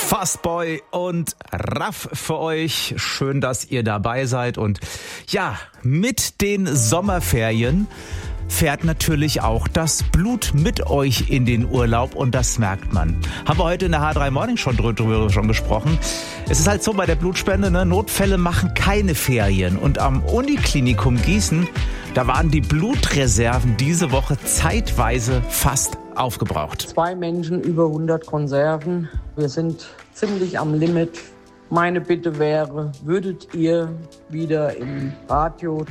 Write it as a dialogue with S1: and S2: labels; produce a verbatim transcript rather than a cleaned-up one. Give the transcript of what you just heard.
S1: Fastboy und Raff für euch. Schön, dass ihr dabei seid. Und ja, mit den Sommerferien fährt natürlich auch das Blut mit euch in den Urlaub und das merkt man. Haben wir heute in der H drei Morning schon drüber schon gesprochen. Es ist halt so bei der Blutspende, ne? Notfälle machen keine Ferien. Und am Uniklinikum Gießen, da waren die Blutreserven diese Woche zeitweise fast aufgebraucht.
S2: Zwei Menschen, über hundert Konserven. Wir sind ziemlich am Limit. Meine Bitte wäre, würdet ihr wieder im Radio